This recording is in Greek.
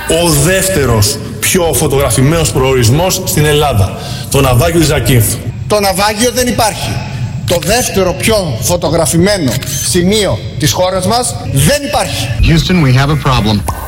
ο δεύτερος πιο φωτογραφημένος προορισμός στην Ελλάδα. Το ναυάγιο της Ζακίνθου. Το ναυάγιο δεν υπάρχει. Το δεύτερο πιο φωτογραφημένο σημείο της χώρας μας δεν υπάρχει. Houston, we have a problem.